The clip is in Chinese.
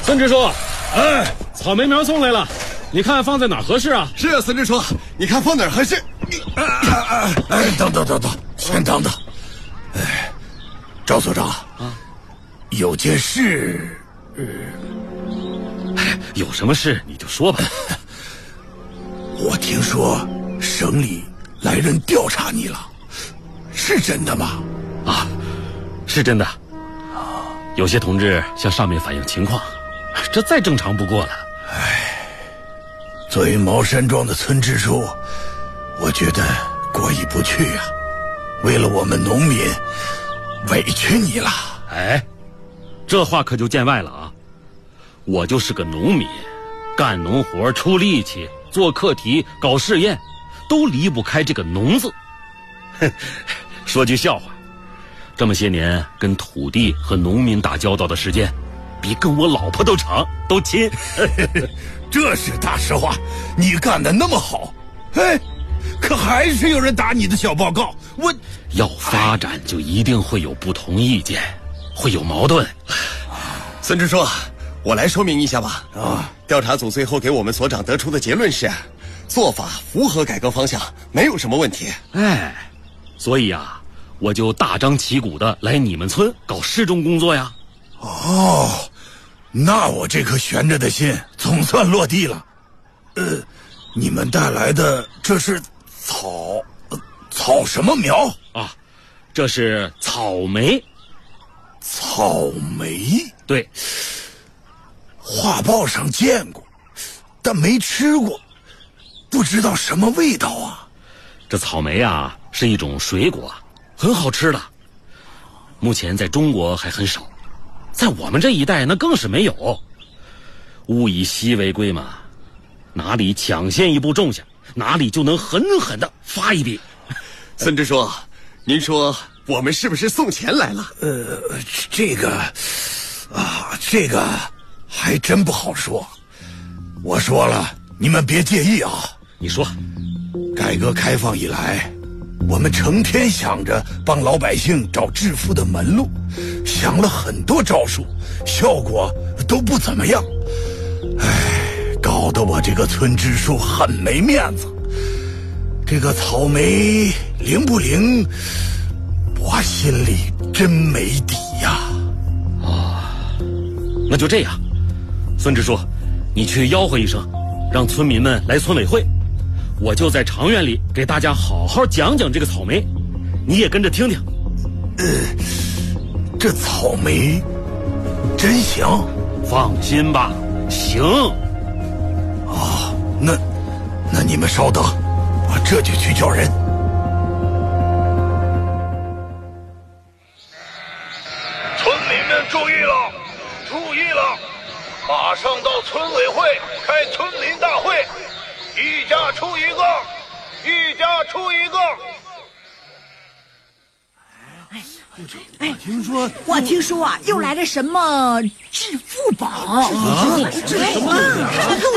孙支书，草莓苗送来了，你看放在哪儿合适啊？ 是啊，孙支书，你看放哪儿合适？ 等，先等等。赵所长啊，有件事， 有什么事你就说吧。 我听说省里来人调查你了，是真的吗？ 啊，是真的。有些同志向上面反映情况，这再正常不过了。 作为茅山庄的村支书，我觉得过意不去啊。为了我们农民，委屈你了。 这话可就见外了啊！我就是个农民，干农活出力气，做课题搞试验，都离不开这个农字。说句笑话，这么些年跟土地和农民打交道的时间，比跟我老婆都长，都亲。 这是大实话，你干得那么好，可还是有人打你的小报告。 要发展就一定会有不同意见，会有矛盾。 孙支书，我来说明一下吧。调查组最后给我们所长得出的结论是，做法符合改革方向，没有什么问题。 所以啊，我就大张旗鼓的来你们村搞市中工作呀。 那我这颗悬着的心总算落地了。你们带来的这是草什么苗啊？这是草莓。 草莓？ 对， 画报上见过，但没吃过，不知道什么味道啊。 这草莓啊，是一种水果，很好吃的。目前在中国还很少，在我们这一带那更是没有。物以稀为贵嘛，哪里抢先一步种下，哪里就能狠狠的发一笔。 孙支书，您说我们是不是送钱来了？ 这个还真不好说。我说了，你们别介意啊。 你说， 改革开放以来，我们成天想着帮老百姓找致富的门路，想了很多招数，效果都不怎么样。搞得我这个村支书很没面子。这个草莓灵不灵，我心里真没底呀。 那就这样，孙支书，你去吆喝一声，让村民们来村委会，我就在长院里给大家好好讲讲这个草莓，你也跟着听听。 这草莓真行？ 放心吧，行。 那你们稍等，我这就去叫人。 村民们注意了，马上到村委会开村民大会，一家出一个。 我听说啊，又来了什么致富宝？什么？